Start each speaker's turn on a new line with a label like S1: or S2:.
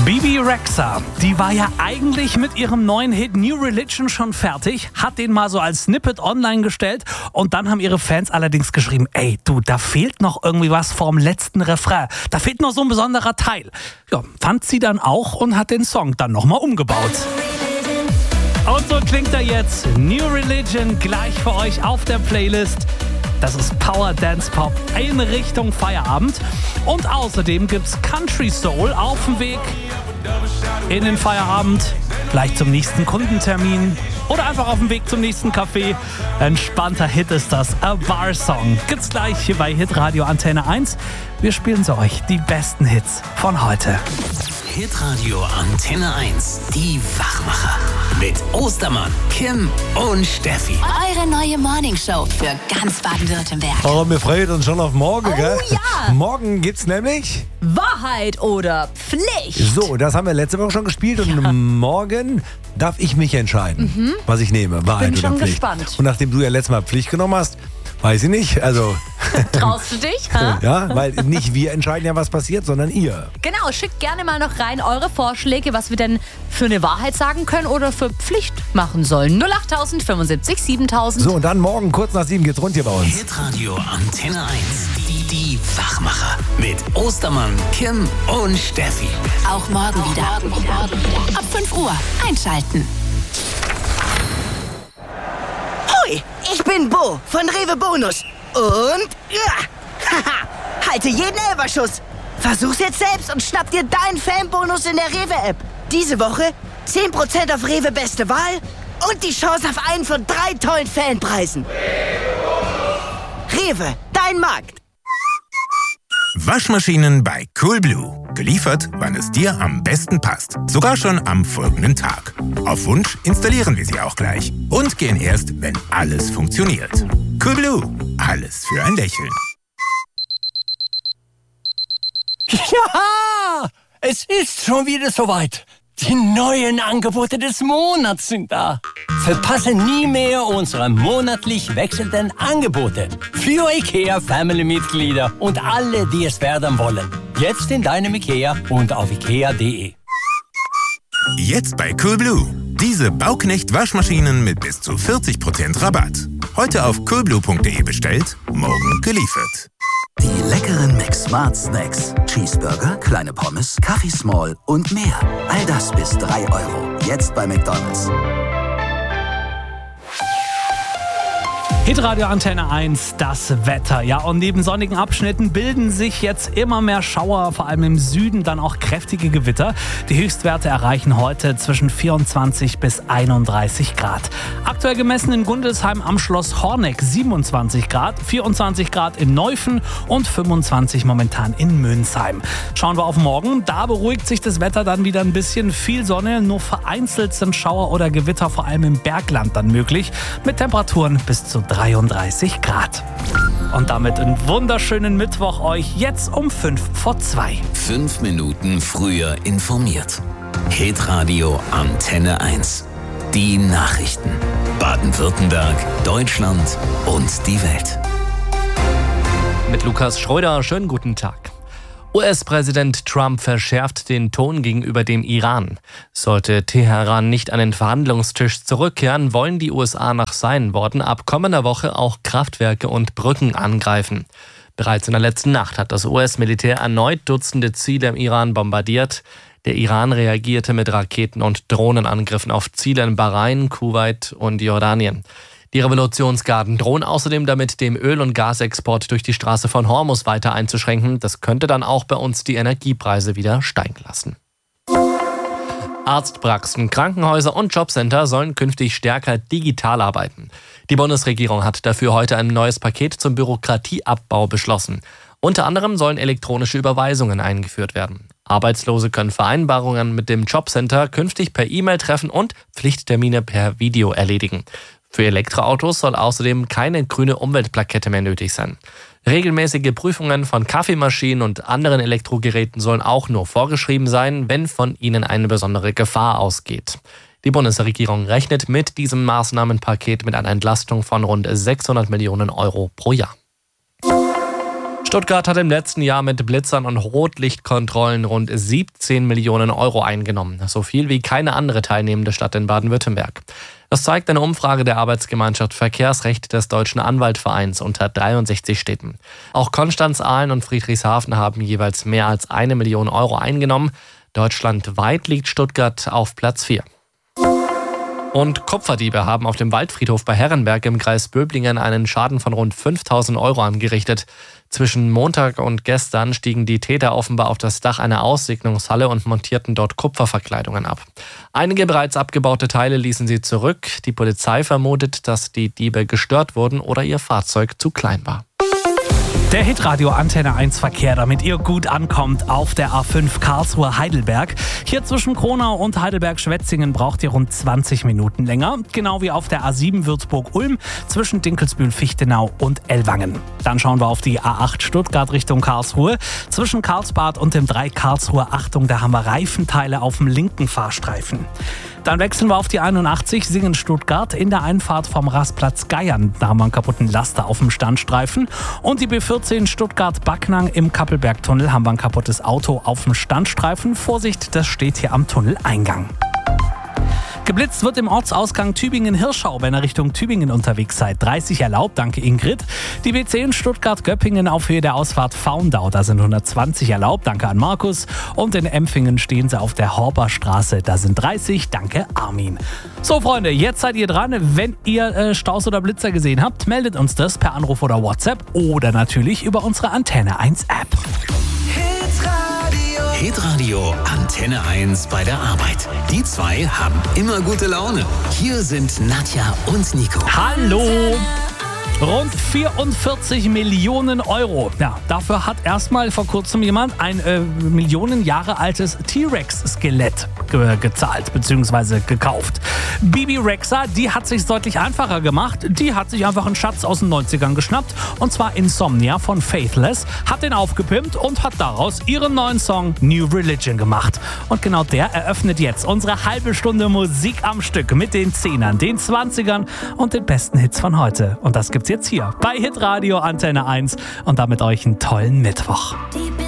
S1: Bebe Rexha, die war ja eigentlich mit ihrem neuen Hit New Religion schon fertig, hat den mal so als Snippet online gestellt und dann haben ihre Fans allerdings geschrieben, ey du, da fehlt noch irgendwie was vorm letzten Refrain, da fehlt noch so ein besonderer Teil. Ja, fand sie dann auch und hat den Song dann nochmal umgebaut. Und so klingt er jetzt, New Religion, gleich für euch auf der Playlist. Das ist Power Dance Pop in Richtung Feierabend. Und außerdem gibt's Country Soul auf dem Weg in den Feierabend, vielleicht zum nächsten Kundentermin oder einfach auf dem Weg zum nächsten Café. Entspannter Hit ist das, A Bar Song. Gibt's gleich hier bei Hitradio Antenne 1. Wir spielen so euch die besten Hits von heute.
S2: Hitradio Antenne 1, die Wachmacher. Mit Ostermann, Kim und Steffi.
S3: Eure neue Morningshow für ganz Baden-Württemberg.
S4: Oh, wir freuen uns schon auf morgen, gell?
S3: Ja.
S4: Morgen gibt's nämlich...
S3: Wahrheit oder Pflicht?
S4: So, das haben wir letzte Woche schon gespielt und morgen darf ich mich entscheiden, was ich nehme, Wahrheit
S3: Bin
S4: oder
S3: schon
S4: Pflicht.
S3: gespannt.
S4: Und nachdem du ja letztes Mal Pflicht genommen hast, weiß ich nicht, also...
S3: Traust du dich? Ha?
S4: Ja, weil nicht wir entscheiden ja, was passiert, sondern ihr.
S3: Genau, schickt gerne mal noch rein eure Vorschläge, was wir denn für eine Wahrheit sagen können oder für Pflicht machen sollen. 08000 75 7000.
S4: So, und dann morgen kurz nach 7 geht's rund hier bei uns.
S2: Hitradio Antenne 1, die Wachmacher. Mit Ostermann, Kim und Steffi.
S3: Auch morgen wieder. Ab 5 Uhr einschalten.
S5: Hoi, ich bin Bo von Rewe Bonus. Und haha, halte jeden Elferschuss. Versuch's jetzt selbst und schnapp dir deinen Fanbonus in der Rewe-App. Diese Woche 10% auf Rewe Beste Wahl und die Chance auf einen von 3 tollen Fanpreisen. Rewe, dein Markt.
S6: Waschmaschinen bei Coolblue. Geliefert, wann es dir am besten passt. Sogar schon am folgenden Tag. Auf Wunsch installieren wir sie auch gleich. Und gehen erst, wenn alles funktioniert. Coolblue. Alles für ein Lächeln.
S7: Ja, es ist schon wieder soweit. Die neuen Angebote des Monats sind da. Verpasse nie mehr unsere monatlich wechselnden Angebote. Für IKEA-Family-Mitglieder und alle, die es werden wollen. Jetzt in deinem IKEA und auf ikea.de.
S6: Jetzt bei Coolblue. Diese Bauknecht-Waschmaschinen mit bis zu 40% Rabatt. Heute auf coolblue.de bestellt, morgen geliefert.
S8: Die leckeren McSmart Snacks. Cheeseburger, kleine Pommes, Kaffee Small und mehr. All das bis 3 €. Jetzt bei McDonald's.
S1: Hitradio Antenne 1, das Wetter. Ja, und neben sonnigen Abschnitten bilden sich jetzt immer mehr Schauer, vor allem im Süden dann auch kräftige Gewitter. Die Höchstwerte erreichen heute zwischen 24 bis 31 Grad. Aktuell gemessen in Gundelsheim am Schloss Horneck 27 Grad, 24 Grad in Neuffen und 25 momentan in Mönsheim. Schauen wir auf morgen, da beruhigt sich das Wetter dann wieder ein bisschen. Viel Sonne, nur vereinzelt sind Schauer oder Gewitter vor allem im Bergland dann möglich, mit Temperaturen bis zu 33 Grad. Und damit einen wunderschönen Mittwoch euch jetzt um 1:55.
S2: 5 Minuten früher informiert. Hitradio Antenne 1. Die Nachrichten. Baden-Württemberg, Deutschland und die Welt.
S9: Mit Lukas Schröder, schönen guten Tag. US-Präsident Trump verschärft den Ton gegenüber dem Iran. Sollte Teheran nicht an den Verhandlungstisch zurückkehren, wollen die USA nach seinen Worten ab kommender Woche auch Kraftwerke und Brücken angreifen. Bereits in der letzten Nacht hat das US-Militär erneut Dutzende Ziele im Iran bombardiert. Der Iran reagierte mit Raketen- und Drohnenangriffen auf Ziele in Bahrain, Kuwait und Jordanien. Die Revolutionsgarden drohen außerdem damit, den Öl- und Gasexport durch die Straße von Hormuz weiter einzuschränken. Das könnte dann auch bei uns die Energiepreise wieder steigen lassen. Arztpraxen, Krankenhäuser und Jobcenter sollen künftig stärker digital arbeiten. Die Bundesregierung hat dafür heute ein neues Paket zum Bürokratieabbau beschlossen. Unter anderem sollen elektronische Überweisungen eingeführt werden. Arbeitslose können Vereinbarungen mit dem Jobcenter künftig per E-Mail treffen und Pflichttermine per Video erledigen. Für Elektroautos soll außerdem keine grüne Umweltplakette mehr nötig sein. Regelmäßige Prüfungen von Kaffeemaschinen und anderen Elektrogeräten sollen auch nur vorgeschrieben sein, wenn von ihnen eine besondere Gefahr ausgeht. Die Bundesregierung rechnet mit diesem Maßnahmenpaket mit einer Entlastung von rund 600 Millionen € pro Jahr. Stuttgart hat im letzten Jahr mit Blitzern und Rotlichtkontrollen rund 17 Millionen Euro eingenommen. So viel wie keine andere teilnehmende Stadt in Baden-Württemberg. Das zeigt eine Umfrage der Arbeitsgemeinschaft Verkehrsrecht des Deutschen Anwaltvereins unter 63 Städten. Auch Konstanz, Aalen und Friedrichshafen haben jeweils mehr als 1 Million Euro eingenommen. Deutschlandweit liegt Stuttgart auf Platz 4. Und Kupferdiebe haben auf dem Waldfriedhof bei Herrenberg im Kreis Böblingen einen Schaden von rund 5.000 Euro angerichtet. Zwischen Montag und gestern stiegen die Täter offenbar auf das Dach einer Aussegnungshalle und montierten dort Kupferverkleidungen ab. Einige bereits abgebaute Teile ließen sie zurück. Die Polizei vermutet, dass die Diebe gestört wurden oder ihr Fahrzeug zu klein war.
S1: Der Hitradio Antenne 1 Verkehr, damit ihr gut ankommt auf der A5 Karlsruhe-Heidelberg. Hier zwischen Kronau und Heidelberg-Schwetzingen braucht ihr rund 20 Minuten länger. Genau wie auf der A7 Würzburg-Ulm zwischen Dinkelsbühl-Fichtenau und Ellwangen. Dann schauen wir auf die A8 Stuttgart Richtung Karlsruhe. Zwischen Karlsbad und dem 3 Karlsruhe, Achtung, da haben wir Reifenteile auf dem linken Fahrstreifen. Dann wechseln wir auf die 81 Singen-Stuttgart in der Einfahrt vom Rastplatz Geiern. Da haben wir einen kaputten Laster auf dem Standstreifen. Und die B14 Stuttgart-Backnang im Kappelbergtunnel haben wir ein kaputtes Auto auf dem Standstreifen. Vorsicht, das steht hier am Tunneleingang. Geblitzt wird im Ortsausgang Tübingen-Hirschau, wenn ihr Richtung Tübingen unterwegs seid. 30 erlaubt, danke Ingrid. Die B10 Stuttgart-Göppingen auf Höhe der Ausfahrt Faundau, da sind 120 erlaubt, danke an Markus. Und in Empfingen stehen sie auf der Horberstraße, da sind 30, danke Armin. So Freunde, jetzt seid ihr dran. Wenn ihr Staus oder Blitzer gesehen habt, meldet uns das per Anruf oder WhatsApp oder natürlich über unsere Antenne 1 App.
S2: Hitradio Antenne 1 bei der Arbeit. Die zwei haben immer gute Laune. Hier sind Nadja und Nico.
S1: Hallo! Rund 44 Millionen Euro. Ja, dafür hat erstmal vor kurzem jemand ein Millionen Jahre altes T-Rex-Skelett gezahlt bzw. gekauft. Bibi Rexa, die hat sich deutlich einfacher gemacht. Die hat sich einfach einen Schatz aus den 90ern geschnappt. Und zwar Insomnia von Faithless. Hat den aufgepimpt und hat daraus ihren neuen Song New Religion gemacht. Und genau der eröffnet jetzt unsere halbe Stunde Musik am Stück mit den 10ern, den 20ern und den besten Hits von heute. Und das gibt's jetzt hier bei Hitradio Antenne 1 und damit euch einen tollen Mittwoch.